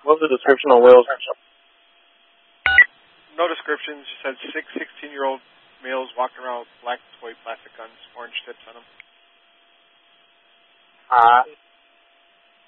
What was the description on Will's? No descriptions. Just had 16-year-old males walking around with black toy plastic guns, orange tips on them.